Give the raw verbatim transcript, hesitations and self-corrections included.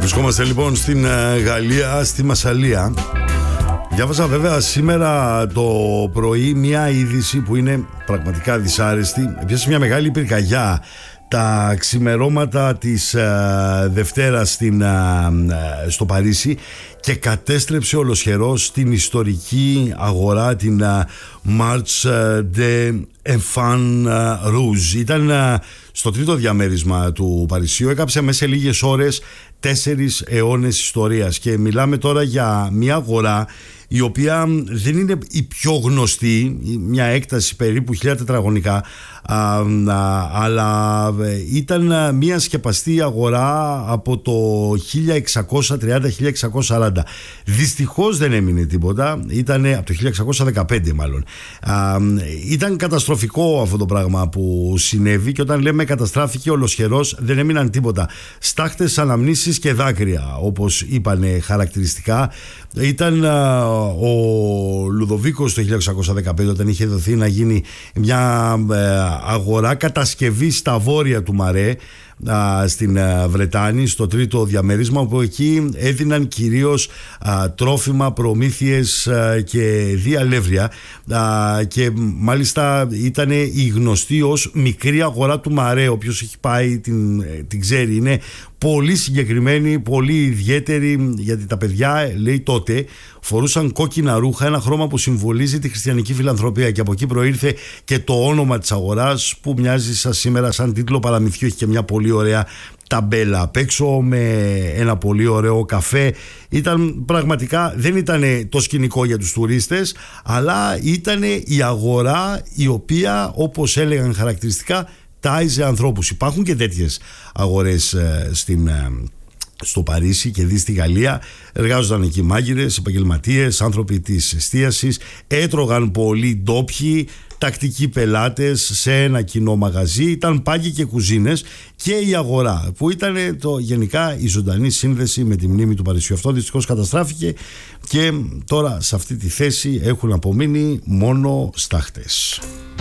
Βρισκόμαστε λοιπόν στην Γαλλία, στη Μασσαλία. Διάβαζα βέβαια σήμερα το πρωί μια είδηση που είναι πραγματικά δυσάρεστη. Έπιασε μια μεγάλη πυρκαγιά τα ξημερώματα της uh, Δευτέρας στην, uh, στο Παρίσι και κατέστρεψε ολοσχερός την ιστορική αγορά, την uh, Marche des Enfants Rouges. Ήταν uh, στο τρίτο διαμέρισμα του Παρισίου, έκαψε μέσα σε λίγες ώρες τέσσερις αιώνες ιστορίας και μιλάμε τώρα για μια αγορά η οποία δεν είναι η πιο γνωστή, μια έκταση περίπου χίλια τετραγωνικά, α, α, αλλά ήταν μια σκεπαστή αγορά από το χίλια εξακόσια τριάντα με χίλια εξακόσια σαράντα. Δυστυχώς δεν έμεινε τίποτα, ήταν από το χίλια εξακόσια δεκαπέντε μάλλον. Α, ήταν καταστροφικό αυτό το πράγμα που συνέβη και όταν λέμε καταστράφηκε ολοσχερός δεν έμειναν τίποτα. Στάχτες, αναμνήσεις και δάκρυα, όπως είπανε χαρακτηριστικά. Ήταν α, ο Λουδοβίκος το χίλια εξακόσια δεκαπέντε όταν είχε δοθεί να γίνει μια ε, αγορά κατασκευή στα βόρεια του Μαρέ, α, στην α, Βρετάνη, στο τρίτο διαμέρισμα, όπου εκεί έδιναν κυρίως α, τρόφιμα, προμήθειες α, και διαλεύρια, α, και μάλιστα ήταν η γνωστή ως μικρή αγορά του Μαρέ. Όποιος έχει πάει την, την ξέρει, είναι πολύ συγκεκριμένη, πολύ ιδιαίτερη, γιατί τα παιδιά, λέει, τότε φορούσαν κόκκινα ρούχα, ένα χρώμα που συμβολίζει τη χριστιανική φιλανθρωπία, και από εκεί προήρθε και το όνομα της αγοράς, που μοιάζει σαν σήμερα σαν τίτλο παραμυθιού. Έχει και μια πολύ ωραία ταμπέλα απ' έξω με ένα πολύ ωραίο καφέ. Ήταν πραγματικά, δεν ήταν το σκηνικό για τους τουρίστες, αλλά ήταν η αγορά η οποία, όπως έλεγαν χαρακτηριστικά, τάιζε ανθρώπους. Υπάρχουν και τέτοιες αγορές ε, στην, ε, στο Παρίσι και δει στη Γαλλία. Εργάζονταν εκεί μάγειρες, επαγγελματίες, άνθρωποι της εστίασης, έτρωγαν πολλοί ντόπιοι, τακτικοί πελάτες σε ένα κοινό μαγαζί. Ήταν πάγκοι και κουζίνες και η αγορά, που ήταν το, γενικά η ζωντανή σύνδεση με τη μνήμη του Παρισιού. Αυτό δυστυχώς καταστράφηκε και τώρα σε αυτή τη θέση έχουν απομείνει μόνο στάχτες.